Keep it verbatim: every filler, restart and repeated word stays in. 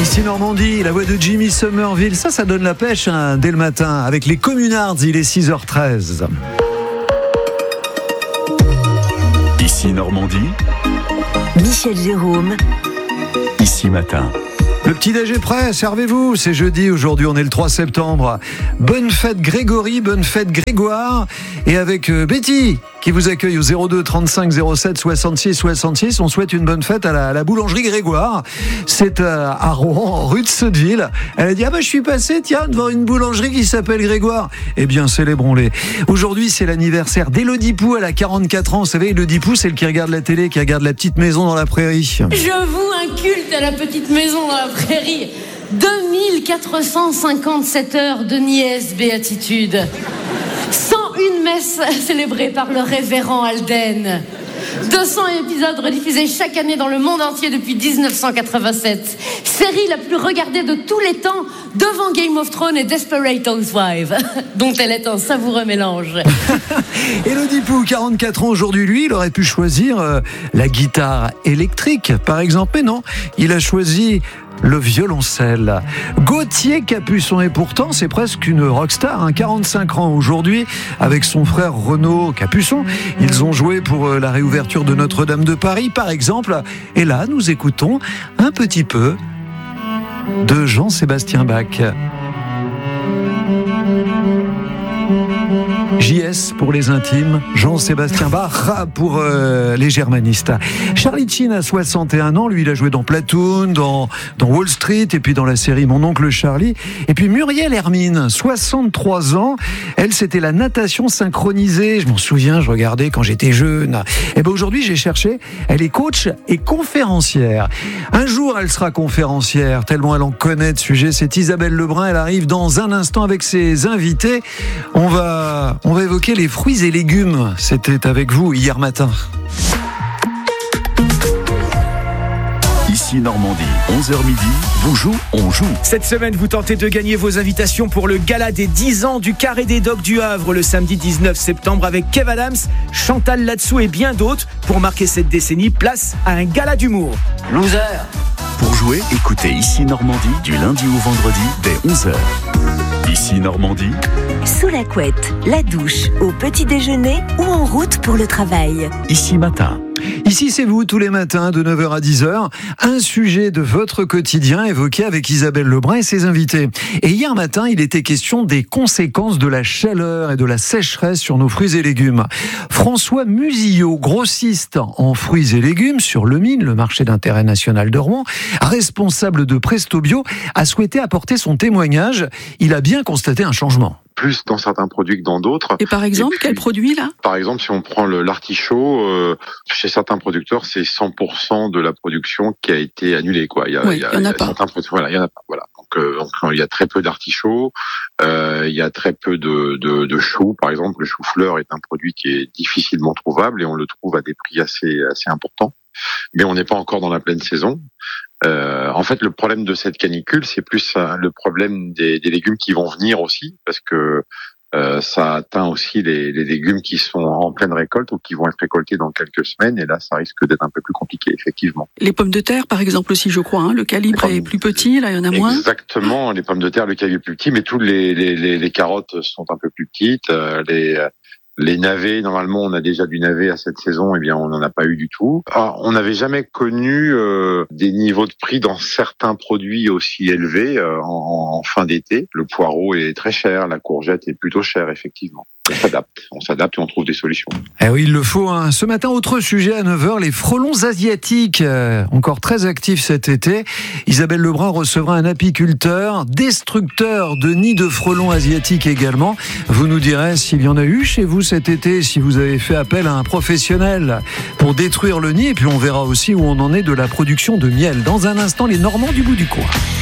Ici Normandie, la voix de Jimmy Somerville, ça, ça donne la pêche hein, dès le matin avec les Communards, il est six heures treize. Ici Normandie, Michel Jérôme, ici matin. Le petit déj est prêt, servez-vous, c'est jeudi, aujourd'hui on est le trois septembre. Bonne fête Grégory, bonne fête Grégoire, et avec euh, Betty qui vous accueille au zéro deux trente-cinq zéro sept soixante-six soixante-six, on souhaite une bonne fête à la, à la boulangerie Grégoire, c'est euh, à Rouen, rue de Sotteville. Elle a dit, ah bah je suis passé, tiens, devant une boulangerie qui s'appelle Grégoire. Eh bien, célébrons-les. Aujourd'hui, c'est l'anniversaire d'Élodie Pou, elle a quarante-quatre ans, vous savez, Élodie Pou, c'est le qui regarde la télé, qui regarde La Petite Maison dans la Prairie. Je voue un culte à La Petite Maison dans la Prairie. deux mille quatre cent cinquante-sept heures de nièce béatitude. cent une messes célébrées par le révérend Alden. deux cents épisodes rediffusés chaque année dans le monde entier depuis dix-neuf cent quatre-vingt-sept. Série la plus regardée de tous les temps, devant Game of Thrones et Desperate Housewives, dont elle est un savoureux mélange. Élodie Pou, quarante-quatre ans aujourd'hui, lui, il aurait pu choisir euh, la guitare électrique, par exemple, mais non, il a choisi le violoncelle. Gauthier Capuçon, et pourtant c'est presque une rockstar, hein, quarante-cinq ans aujourd'hui, avec son frère Renaud Capuçon. Ils ont joué pour la réouverture de Notre-Dame de Paris, par exemple. Et là, nous écoutons un petit peu de Jean-Sébastien Bach. J S pour les intimes, Jean-Sébastien Bach pour euh, les germanistes. Charlie Sheen a soixante et un ans, lui il a joué dans Platoon, dans, dans Wall Street et puis dans la série Mon oncle Charlie. Et puis Muriel Hermine, soixante-trois ans, elle c'était la natation synchronisée, je m'en souviens, je regardais quand j'étais jeune. Et ben aujourd'hui j'ai cherché, elle est coach et conférencière. Un jour elle sera conférencière, tellement elle en connaît de sujets, c'est Isabelle Lebrun, elle arrive dans un instant avec ses invités. On va... On va évoquer les fruits et légumes. C'était avec vous hier matin. Ici Normandie, onze heures midi, vous jouez, on joue. Cette semaine, vous tentez de gagner vos invitations pour le gala des dix ans du Carré des Docks du Havre le samedi dix-neuf septembre avec Kev Adams, Chantal Latsou et bien d'autres. Pour marquer cette décennie, place à un gala d'humour. Loser. Pour jouer, écoutez Ici Normandie du lundi au vendredi dès onze heures. Ici Normandie, sous la couette, la douche, au petit déjeuner ou en route pour le travail. ici matin. Ici, c'est vous, tous les matins, de neuf heures à dix heures. Un sujet de votre quotidien évoqué avec Isabelle Lebrun et ses invités. Et hier matin, il était question des conséquences de la chaleur et de la sécheresse sur nos fruits et légumes. François Musillot, grossiste en fruits et légumes sur le Mine, le marché d'intérêt national de Rouen, responsable de Presto Bio, a souhaité apporter son témoignage. Il a bien constaté un changement. Plus dans certains produits que dans d'autres. Et par exemple, et puis, quel produit là ? Par exemple, si on prend le, l'artichaut, euh, chez certains producteurs, c'est cent pour cent de la production qui a été annulée, quoi. Il y a, oui, il y a, il y en a, il y a pas. certains produits, voilà, il y en a pas, voilà. Donc, euh, donc, il y a très peu d'artichauts, euh, il y a très peu de, de, de choux, par exemple. Le chou-fleur est un produit qui est difficilement trouvable et on le trouve à des prix assez, assez importants. Mais on n'est pas encore dans la pleine saison. Euh, en fait, le problème de cette canicule, c'est plus euh, le problème des, des légumes qui vont venir aussi, parce que euh, ça atteint aussi les, les légumes qui sont en pleine récolte ou qui vont être récoltés dans quelques semaines, et là, ça risque d'être un peu plus compliqué, effectivement. Les pommes de terre, par exemple aussi, je crois, hein, le calibre est plus petit, là, il y en a moins. Exactement, les pommes de terre, le calibre est plus petit, mais tous les, les, les, les carottes sont un peu plus petites, euh, les Les navets, normalement, on a déjà du navet à cette saison, eh bien, on n'en a pas eu du tout. Ah, on n'avait jamais connu euh, des niveaux de prix dans certains produits aussi élevés euh, en, en fin d'été. Le poireau est très cher, la courgette est plutôt chère, effectivement. On s'adapte, on s'adapte et on trouve des solutions. Eh oui, il le faut. Hein. Ce matin, autre sujet à neuf heures, les frelons asiatiques, euh, encore très actifs cet été. Isabelle Lebrun recevra un apiculteur, destructeur de nids de frelons asiatiques également. Vous nous direz s'il y en a eu chez vous cet été, si vous avez fait appel à un professionnel pour détruire le nid. Et puis on verra aussi où on en est de la production de miel. Dans un instant, les Normands du bout du coin.